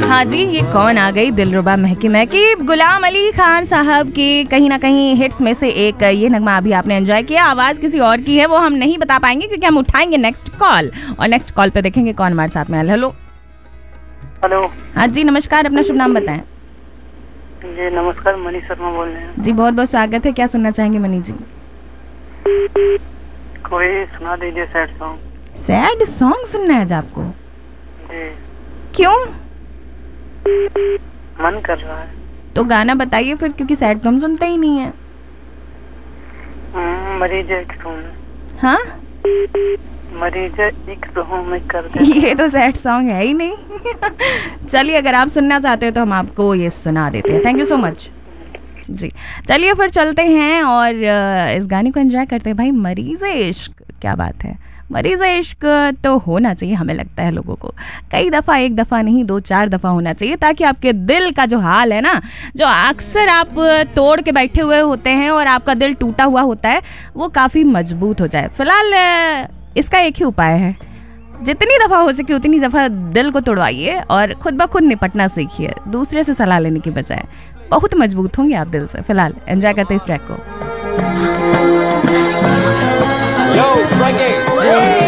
हाँ जी, ये कौन आ गई दिलरुबा महकी महकी, गुलाम अली खान साहब की कहीं ना कहीं हिट्स में से एक ये नगमा अभी आपने एंजॉय किया। आवाज़ किसी और की है, वो हम नहीं बता पाएंगे क्योंकि हम उठाएंगे नेक्स्ट कॉल, और नेक्स्ट कॉल पे देखेंगे कौन हमारे साथ में। Hello hello. हाँ जी नमस्कार, अपना शुभ नाम बताएं। जी नमस्कार, मनी शर्मा बोल रहे हैं। जी बहुत बहुत स्वागत है, क्या सुनना चाहेंगे मनी जी? कोई सुना दीजिए सैड सॉन्ग। सैड सॉन्ग सुनना है आज आपको? जी। क्यों? मन कर रहा है। तो गाना बताइए फिर, क्योंकि सैड तो हम सुनते ही नहीं है। मरीज इश्क हूँ। हाँ मरीज इश्क हूँ मैं कर दे। ये तो सैड सॉन्ग है ही नहीं। चलिए अगर आप सुनना चाहते हो तो हम आपको ये सुना देते हैं। थैंक यू सो मच जी। चलिए फिर चलते हैं और इस गाने को एंजॉय करते हैं। भाई मरीज इश्क, क्या बात है, मरीज इश्क तो होना चाहिए, हमें लगता है लोगों को कई दफ़ा, एक दफ़ा नहीं 2-4 दफ़ा होना चाहिए, ताकि आपके दिल का जो हाल है ना, जो अक्सर आप तोड़ के बैठे हुए होते हैं और आपका दिल टूटा हुआ होता है, वो काफ़ी मजबूत हो जाए। फिलहाल इसका एक ही उपाय है, जितनी दफ़ा हो सके उतनी दफ़ा दिल को तोड़वाइए और खुद ब खुद निपटना सीखिए, दूसरे से सलाह लेने की बजाय। बहुत मजबूत होंगे आप दिल से। फिलहाल एंजॉय करते हैं इस ट्रैक को। Yo, Frankie!